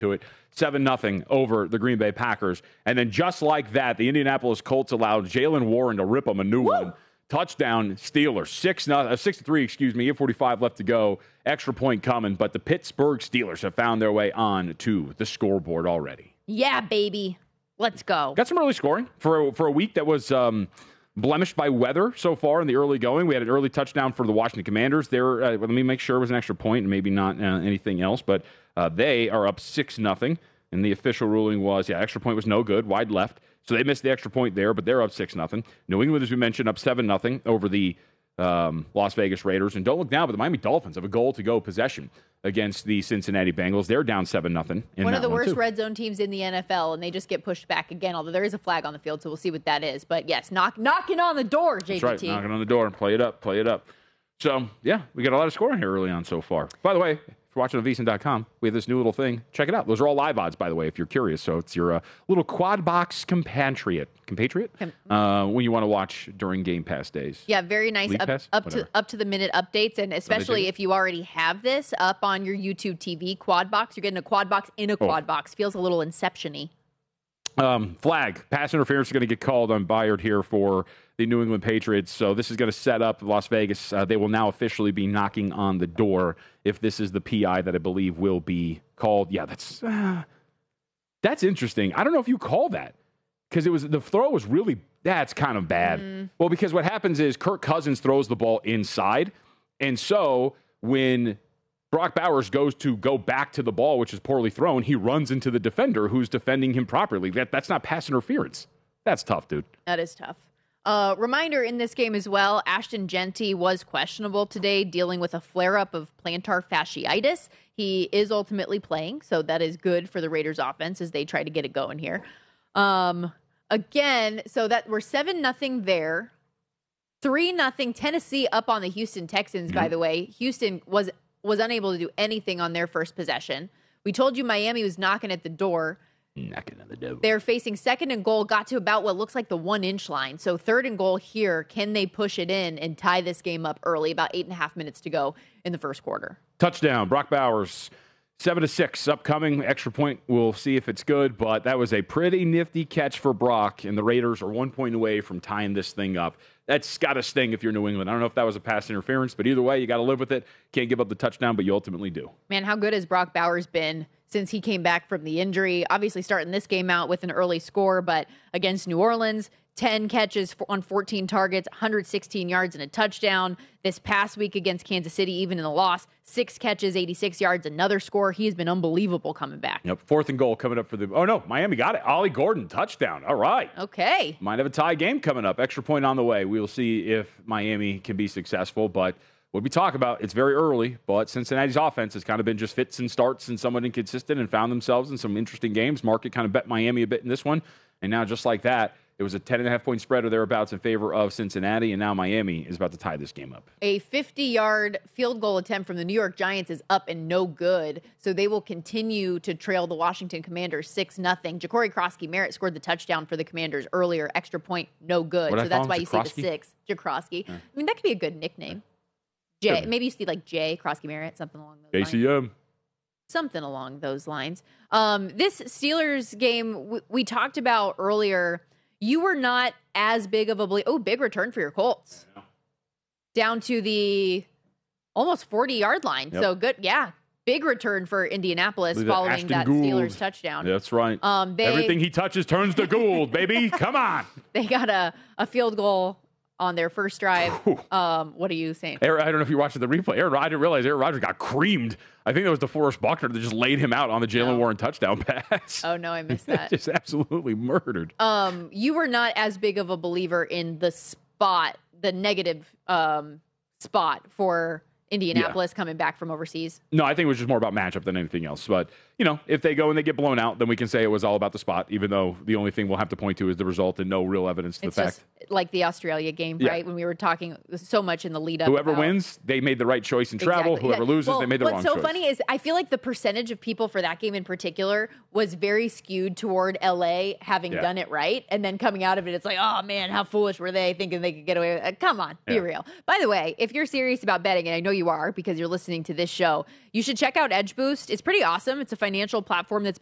to it. 7-0 over the Green Bay Packers. And then just like that, the Indianapolis Colts allowed Jaylen Warren to rip them a new one. Touchdown, Steelers. 6-3, 8:45 left to go. Extra point coming, but the Pittsburgh Steelers have found their way on to the scoreboard already. Yeah, baby. Let's go. Got some early scoring for a week that was blemished by weather so far in the early going. We had an early touchdown for the Washington Commanders. Let me make sure it was an extra point and maybe not anything else, but they are up 6-0, and the official ruling was, extra point was no good, wide left. So they missed the extra point there, but they're up 6-0. New England, as we mentioned, up 7-0 over the Las Vegas Raiders. And don't look now, but the Miami Dolphins have a goal-to-go possession against the Cincinnati Bengals. They're down 7-0. One of the worst red zone teams in the NFL, and they just get pushed back again, although there is a flag on the field, so we'll see what that is. But yes, knocking on the door, JPT. That's right, knocking on the door. Play it up. So, yeah, we got a lot of scoring here early on so far. By the way, if you're watching on VSiN.com, we have this new little thing. Check it out. Those are all live odds, by the way, if you're curious. So it's your little quad box compatriot when you want to watch during Game Pass days. Yeah, very nice. Up to the minute updates, and especially if you already have this up on your YouTube TV quad box, you're getting a quad box in a quad box. Feels a little Inception-y. Flag. Pass interference is going to get called on Bayard here for the New England Patriots. So this is going to set up Las Vegas. They will now officially be knocking on the door if this is the PI that I believe will be called. Yeah, that's interesting. I don't know if you call that because the throw was really, that's kind of bad. Well, because what happens is Kirk Cousins throws the ball inside. And so when Brock Bowers goes to go back to the ball, which is poorly thrown, he runs into the defender who's defending him properly. That's not pass interference. That's tough, dude. That is tough. Reminder in this game as well, Ashton Jeanty was questionable today, dealing with a flare-up of plantar fasciitis. He is ultimately playing, so that is good for the Raiders offense as they try to get it going here. Again, so that we're 7-0 there. 3-0 Tennessee up on the Houston Texans, by the way. Houston was unable to do anything on their first possession. We told you Miami was knocking at the door. Knocking on the door. They're facing 2nd and goal, got to about what looks like the 1-inch line. So 3rd and goal here. Can they push it in and tie this game up early? About 8.5 minutes to go in the first quarter. Touchdown, Brock Bowers. 7-6 upcoming. Extra point. We'll see if it's good, but that was a pretty nifty catch for Brock, and the Raiders are 1 point away from tying this thing up. That's got to sting if you're New England. I don't know if that was a pass interference, but either way, you got to live with it. Can't give up the touchdown, but you ultimately do. Man, how good has Brock Bowers been since he came back from the injury? Obviously starting this game out with an early score, but against New Orleans, 10 catches on 14 targets, 116 yards and a touchdown. This past week against Kansas City, even in the loss, 6 catches, 86 yards, another score. He has been unbelievable coming back. Yep, 4th and goal coming up for the... Oh, no, Miami got it. Ollie Gordon, touchdown. All right. Okay. Might have a tie game coming up. Extra point on the way. We'll see if Miami can be successful, but what we talk about, it's very early, but Cincinnati's offense has kind of been just fits and starts and somewhat inconsistent and found themselves in some interesting games. Market kind of bet Miami a bit in this one, and now just like that, it was a 10.5-point spread or thereabouts in favor of Cincinnati, and now Miami is about to tie this game up. A 50-yard field goal attempt from the New York Giants is up and no good, so they will continue to trail the Washington Commanders 6-0. Ja'Cory Krosky-Merritt scored the touchdown for the Commanders earlier. Extra point, no good. So that's why you see the 6. Jakrosky. Yeah. I mean, that could be a good nickname. Jay, maybe you see like Jay Krosky-Merritt, something along those lines. ACM. Something along those lines. This Steelers game we talked about earlier. You were not as big of a big return for your Colts. Yeah. Down to the almost 40-yard line. Yep. So good. Yeah. Big return for Indianapolis following that Steelers touchdown. That's right. Everything he touches turns to gold, baby. Come on. They got a field goal on their first drive. What are you saying? I don't know if you're watching the replay. I didn't realize Aaron Rodgers got creamed. I think that was DeForest Buckner that just laid him out on the Jaylen Warren touchdown pass. Oh, no, I missed that. Just absolutely murdered. You were not as big of a believer in the negative spot for Indianapolis coming back from overseas. No, I think it was just more about matchup than anything else. But, if they go and they get blown out, then we can say it was all about the spot, even though the only thing we'll have to point to is the result and no real evidence to the fact. Just like the Australia game, right? When we were talking so much in the lead up. Whoever wins, they made the right choice in travel. Exactly. Whoever loses, they made the wrong choice. What's so funny is I feel like the percentage of people for that game in particular was very skewed toward LA having done it right. And then coming out of it, it's like, oh man, how foolish were they thinking they could get away with it? Come on, be real. By the way, if you're serious about betting, and I know you are because you're listening to this show, you should check out Edge Boost. It's pretty awesome. It's a financial financial platform that's